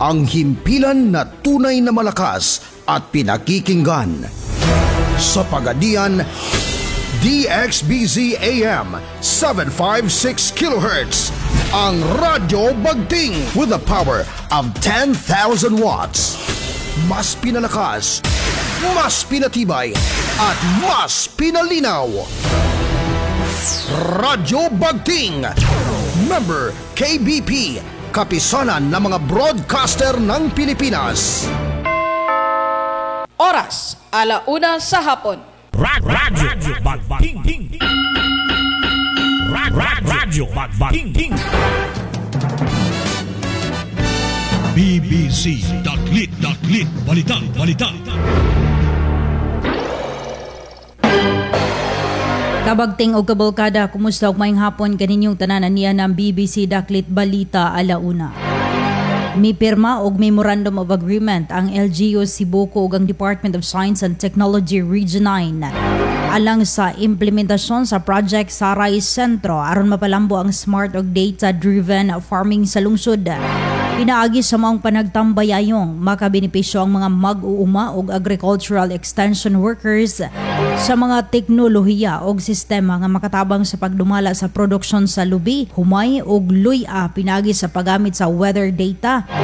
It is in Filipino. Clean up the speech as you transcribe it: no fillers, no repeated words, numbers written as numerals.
ang himpilan na tunay na malakas at pinakikinggan. Sa Pagadian, DXBZ AM 756 kHz, ang Radyo Bagting with the power of 10,000 watts. Mas pinalakas, mas pinatibay, at mas pinalinaw. Radyo Bagting, member KBP, kapisanan ng mga broadcaster ng Pilipinas. Oras, 1:00 sa hapon. Radyo Bagting. Radyo Bagting. BBC.lit. Balita. Kabagting o kabalkada, kumusta og maayong hapon kaninyong tanan niya ng BBC Daklit Balita 1:00. Mipirma og Memorandum of Agreement ang LGU Cebuco ug ang Department of Science and Technology Region 9 alang sa implementasyon sa Project Saray Sentro aron mapalambo ang smart ug data-driven farming sa lungsod. Pinaagi sa maong panagtambayayong makabenepisyo ang mga mag-uuma ug agricultural extension workers sa mga teknolohiya ug sistema nga makatabang sa pagdumala sa produksyon sa lubi, humay ug luya, pinaagi sa paggamit sa weather data